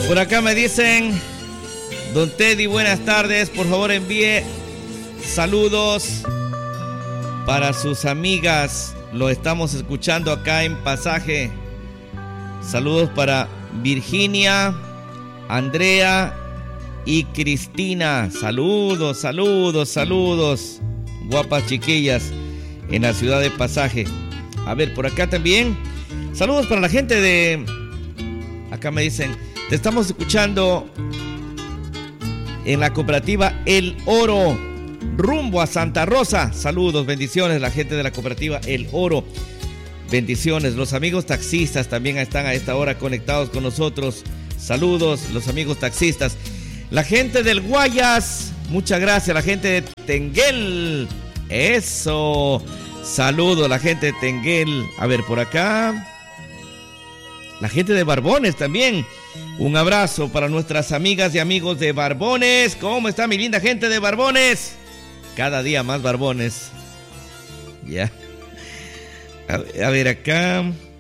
Por acá me dicen, don Teddy, buenas tardes. Por favor envíe saludos para sus amigas. Lo estamos escuchando acá en Pasaje. Saludos para Virginia, Andrea y Cristina. Saludos, saludos, saludos. Guapas chiquillas en la ciudad de Pasaje. A ver, por acá también. Saludos para la gente de... Acá me dicen, te estamos escuchando en la cooperativa El Oro, rumbo a Santa Rosa. Saludos, bendiciones, la gente de la cooperativa El Oro. Bendiciones. Los amigos taxistas también están a esta hora conectados con nosotros. Saludos, los amigos taxistas. La gente del Guayas, muchas gracias. La gente de Tenguel, eso. Saludos, la gente de Tenguel. A ver, por acá. La gente de Barbones también. Un abrazo para nuestras amigas y amigos de Barbones. ¿Cómo está mi linda gente de Barbones? Cada día más Barbones. Ya. A ver, acá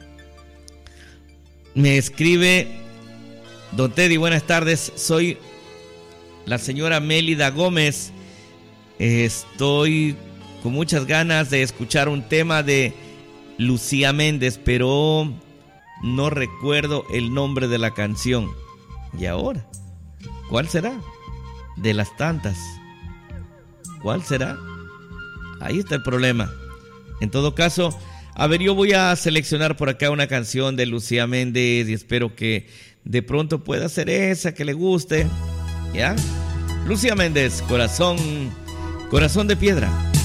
me escribe don Teddy, buenas tardes. Soy la señora Mélida Gómez. Estoy con muchas ganas de escuchar un tema de Lucía Méndez, pero no recuerdo el nombre de la canción. ¿Y ahora? ¿Cuál será? De las tantas. ¿Cuál será? Ahí está el problema. En todo caso, a ver, yo voy a seleccionar por acá una canción de Lucía Méndez y espero que de pronto pueda ser esa que le guste. ¿Ya? Lucía Méndez, corazón de piedra.